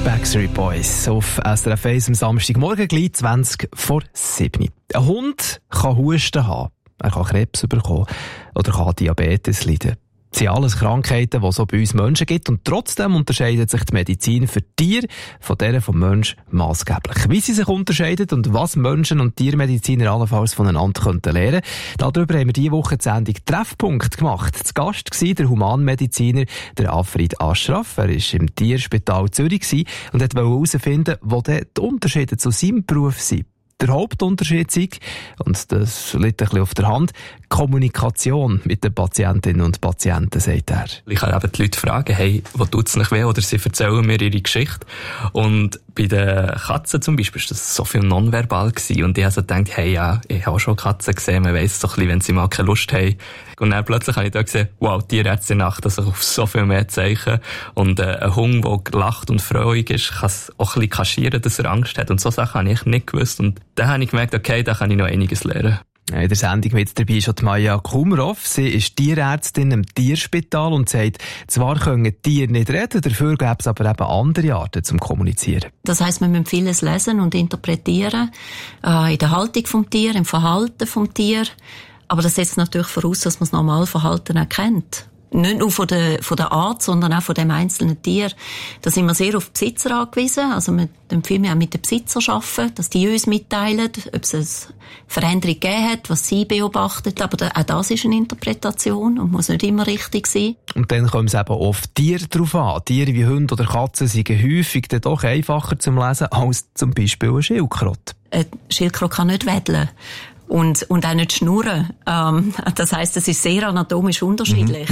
Backstreet Boys auf SRF 1 am Samstagmorgen, gleich 20 vor 7. Ein Hund kann Husten haben, er kann Krebs bekommen oder kann Diabetes leiden. Das sind alles Krankheiten, die es auch bei uns Menschen gibt, und trotzdem unterscheidet sich die Medizin für Tiere von der vom Menschen maßgeblich. Wie sie sich unterscheidet und was Menschen und Tiermediziner allenfalls voneinander lernen könnten, darüber haben wir diese Woche die Sendung Treffpunkt gemacht. Zu Gast war der Humanmediziner der Afrid Ashraf. Er war im Tierspital Zürich und wollte herausfinden, wo die Unterschiede zu seinem Beruf sind. Der Hauptunterschied ist, und das liegt ein bisschen auf der Hand, Kommunikation mit den Patientinnen und Patienten, sagt er. Ich kann eben die Leute fragen, hey, wo tut es nicht weh? Oder sie erzählen mir ihre Geschichte. Und bei den Katzen zum Beispiel war das so viel nonverbal gewesen. Und ich habe so gedacht, hey, ja, ich habe auch schon Katzen gesehen, man weiss so ein bisschen, wenn sie mal keine Lust haben. Und dann plötzlich habe ich da gesehen, wow, Tierärztin achtet sich auf so viel mehr Zeichen. Und ein Hund, der gelacht und freudig ist, kann es auch ein bisschen kaschieren, dass er Angst hat. Und so Sachen habe ich nicht gewusst. Und dann habe ich gemerkt, okay, da kann ich noch einiges lernen. In der Sendung mit dabei ist die Maja Kumroff. Sie ist Tierärztin im Tierspital und sagt, zwar können Tiere nicht reden, dafür gäbe es aber eben andere Arten zum Kommunizieren. Das heisst, wir müssen vieles lesen und interpretieren, in der Haltung vom Tier, im Verhalten vom Tier. Aber das setzt natürlich voraus, dass man das Normalverhalten erkennt. Nicht nur von der Art, sondern auch von dem einzelnen Tier. Da sind wir sehr auf die Besitzer angewiesen. Also wir empfehlen auch mit den Besitzern arbeiten, dass die uns mitteilen, ob es eine Veränderung gegeben hat, was sie beobachten. Aber auch das ist eine Interpretation und muss nicht immer richtig sein. Und dann kommt es eben oft Tiere drauf an. Tiere wie Hunde oder Katzen sind häufig dann doch einfacher zum Lesen als zum Beispiel eine Schildkröte. Eine Schildkröte kann nicht wedeln. Und auch nicht schnurren. Das heisst, es ist sehr anatomisch unterschiedlich.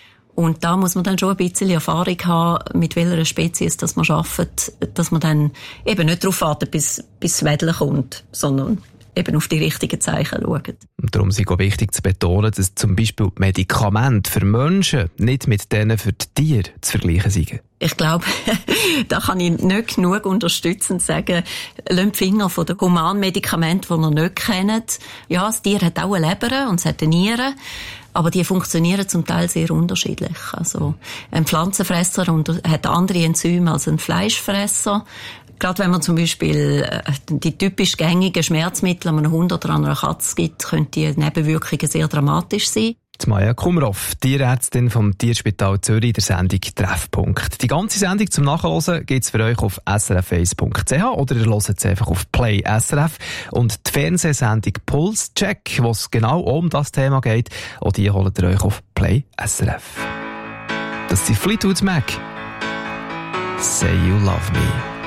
Und da muss man dann schon ein bisschen Erfahrung haben, mit welcher Spezies dass man arbeitet, dass man dann eben nicht darauf wartet, bis das Wedeln kommt, sondern eben auf die richtigen Zeichen schaut. Und darum ist es auch wichtig zu betonen, dass zum Beispiel Medikamente für Menschen nicht mit denen für die Tiere zu vergleichen sind. Ich glaube, da kann ich nicht genug unterstützend sagen, lasst die Finger von den Humanmedikamenten, die ihr nicht kennt. Ja, das Tier hat auch eine Leber und es hat eine Niere, aber die funktionieren zum Teil sehr unterschiedlich. Also ein Pflanzenfresser hat andere Enzyme als ein Fleischfresser. Gerade wenn man zum Beispiel die typisch gängigen Schmerzmittel an einem Hund oder an einer Katze gibt, können die Nebenwirkungen sehr dramatisch sein. Die Maja Kumroff, Tierärztin vom Tierspital Zürich, der Sendung Treffpunkt. Die ganze Sendung zum Nachhören gibt es für euch auf srf1.ch oder ihr hört es einfach auf Play SRF. Und die Fernsehsendung Pulse Check, wo es genau um das Thema geht, auch die holt ihr euch auf Play SRF. Das ist Fleetwood Mac. Say You Love Me.